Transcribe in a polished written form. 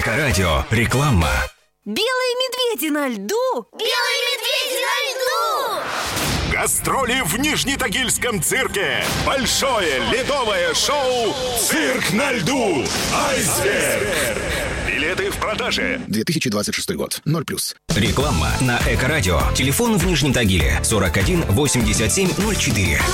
Эко-радио. Реклама. Белые медведи на льду! Белые медведи на льду! Гастроли в Нижнетагильском цирке. Большое ледовое шоу «Цирк на льду». Айсберг. Билеты в продаже. 2026 год. 0+. Реклама на Эко-радио. Телефон в Нижнем Тагиле 41 87 04.